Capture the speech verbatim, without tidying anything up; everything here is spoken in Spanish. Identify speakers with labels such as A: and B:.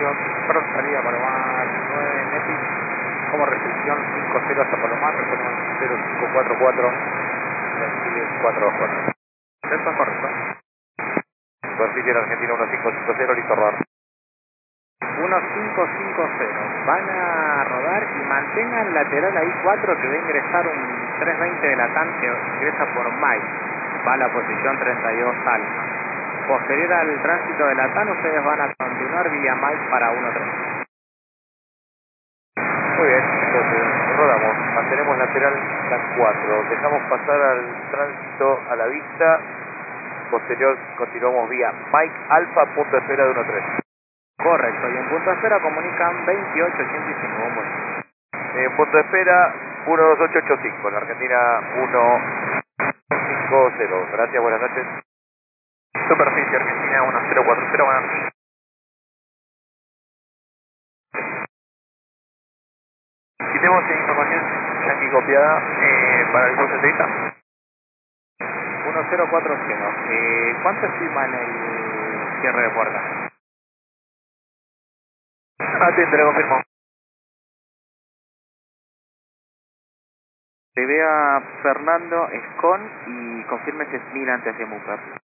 A: Foxtrot, pronto salida Palomar nueve Neti, como recepción cinco cero hasta Palomar, retorno cero cinco cuatro cuatro, sigue cuatro dos cuatro. Eso es correcto. Superficie en Argentina uno cinco cinco cero, listo a rodar. uno cinco cinco cero, van a rodar y mantengan lateral ahí cuatro que va a ingresar un tres veinte de Latam que ingresa por Mike, va a la posición treinta y dos alfa. Posterior al tránsito de Latam ustedes van a continuar vía Mike para uno tres. Muy bien, entonces rodamos, mantenemos lateral las cuatro, dejamos pasar al tránsito a la vista, posterior continuamos vía Mike Alfa, punto de espera de uno tres. Correcto, y en punto de espera comunican veintiocho ochenta y cinco, bombo. En punto de espera uno dos ocho ocho cinco, en Argentina uno cinco cero. Gracias, buenas noches. Superficie Argentina uno cero cuatro cero, buenas noches. Si tenemos información aquí copiada eh, para el curso de entrevista. uno cero cuatro cero. Eh, ¿Cuánto estima en el cierre de puerta? Ah, te le confirmo. Te vea Fernando Escon y confirme si es mil antes de Muper.